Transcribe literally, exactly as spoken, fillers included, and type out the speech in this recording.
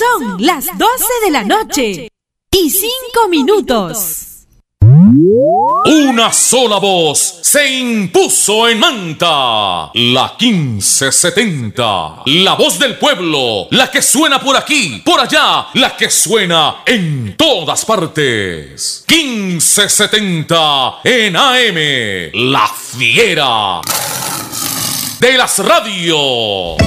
Son las doce de la noche y cinco minutos. Una sola voz se impuso en Manta, la quince setenta, la voz del pueblo, la que suena por aquí, por allá, la que suena en todas partes. quince setenta en A M, la fiera de las radios.